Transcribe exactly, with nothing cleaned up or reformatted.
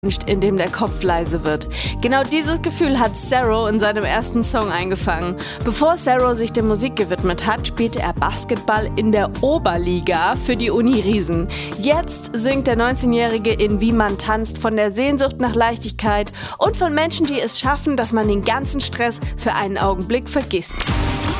in dem der Kopf leise wird. Genau dieses Gefühl hat Cerro in seinem ersten Song eingefangen. Bevor Cerro sich der Musik gewidmet hat, spielte er Basketball in der Oberliga für die Uni-Riesen. Jetzt singt der neunzehnjährige in Wie man tanzt von der Sehnsucht nach Leichtigkeit und von Menschen, die es schaffen, dass man den ganzen Stress für einen Augenblick vergisst.